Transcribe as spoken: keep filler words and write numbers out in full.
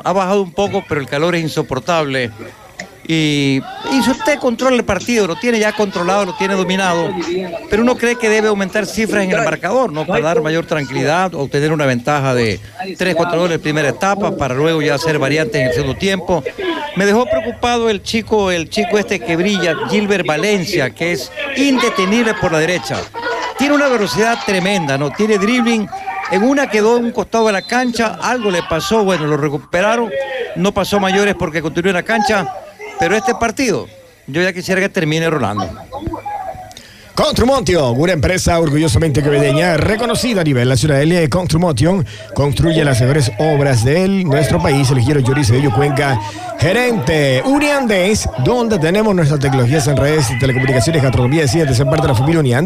ha bajado un poco, pero el calor es insoportable. Y, y si usted controla el partido, lo tiene ya controlado, lo tiene dominado, pero uno cree que debe aumentar cifras en el marcador, ¿no? Para dar mayor tranquilidad, obtener una ventaja de tres, cuatro goles en primera etapa, para luego ya hacer variantes en el segundo tiempo. Me dejó preocupado el chico, el chico este que brilla, Gilbert Valencia, que es indetenible por la derecha. Tiene una velocidad tremenda, ¿no? Tiene dribbling. En una quedó en un costado de la cancha, algo le pasó, bueno, lo recuperaron, no pasó mayores porque continuó en la cancha. Pero este partido, yo ya quisiera que termine Rolando. Construmotion, una empresa orgullosamente quevedeña, reconocida a nivel nacional. Construmotion construye las mejores obras de nuestro país. El ingeniero Yoris Bello Cuenca, gerente. Uniandes, donde tenemos nuestras tecnologías en redes, telecomunicaciones, gastronomía, deciden de ser parte de la familia Uniandes.